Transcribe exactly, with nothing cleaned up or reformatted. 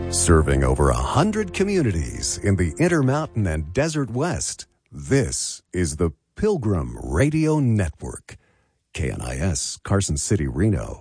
Serving over a hundred communities in the Intermountain and Desert West, this is the Pilgrim Radio Network. K N I S, Carson City, Reno.